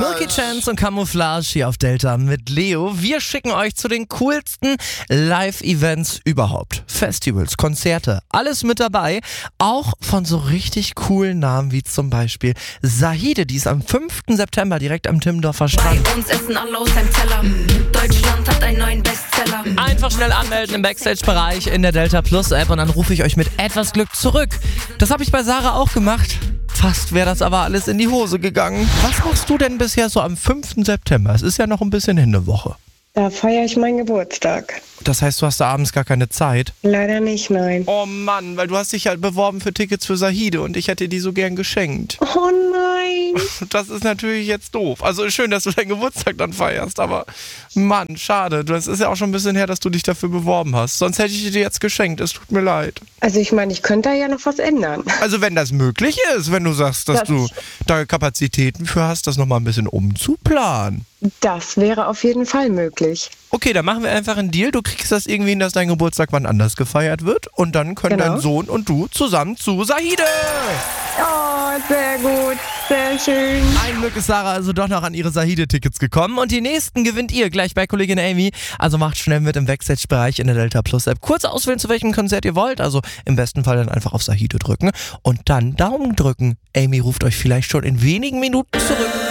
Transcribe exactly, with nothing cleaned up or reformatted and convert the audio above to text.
Milky Chance und Camouflage hier auf Delta mit Leo. Wir schicken euch zu den coolsten Live-Events überhaupt. Festivals, Konzerte, alles mit dabei. Auch von so richtig coolen Namen wie zum Beispiel Zahide, die ist am fünften September direkt am Timmendorfer Strand. Bei uns essen alle aus dem Teller. Deutschland hat einen neuen Bestseller. Einfach schnell anmelden im Backstage-Bereich in der Delta Plus App und dann rufe ich euch mit etwas Glück zurück. Das habe ich bei Sarah auch gemacht. Fast wäre das aber alles in die Hose gegangen. Was machst du denn bisher so am fünften September? Es ist ja noch ein bisschen hin, eine Woche. Da feiere ich meinen Geburtstag. Das heißt, du hast da abends gar keine Zeit? Leider nicht, nein. Oh Mann, weil du hast dich halt beworben für Tickets für Zahide und ich hätte die so gern geschenkt. Oh nein. Das ist natürlich jetzt doof. Also schön, dass du deinen Geburtstag dann feierst, aber Mann, schade. Das ist ja auch schon ein bisschen her, dass du dich dafür beworben hast. Sonst hätte ich dir jetzt geschenkt. Es tut mir leid. Also ich meine, ich könnte da ja noch was ändern. Also wenn das möglich ist, wenn du sagst, dass Das- du da Kapazitäten für hast, das nochmal ein bisschen umzuplanen. Das wäre auf jeden Fall möglich. Okay, dann machen wir einfach einen Deal. Du kriegst das irgendwie hin, dass dein Geburtstag wann anders gefeiert wird und dann können Genau. dein Sohn und du zusammen zu Zahide. Oh, sehr gut. Sehr schön. Ein Glück ist Sarah also doch noch an ihre Zahide-Tickets gekommen und die nächsten gewinnt ihr gleich bei Kollegin Amy. Also macht schnell mit im Backstage-Bereich in der Delta Plus App. Kurz auswählen, zu welchem Konzert ihr wollt. Also im besten Fall dann einfach auf Zahide drücken und dann Daumen drücken. Amy ruft euch vielleicht schon in wenigen Minuten zurück.